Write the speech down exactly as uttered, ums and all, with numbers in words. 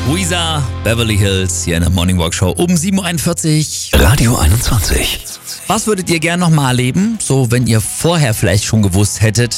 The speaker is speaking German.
Weezer, Beverly Hills, hier in der Morning Walk Show um sieben Uhr einundvierzig. Radio einundzwanzig. Was würdet ihr gern nochmal erleben? So, wenn ihr vorher vielleicht schon gewusst hättet,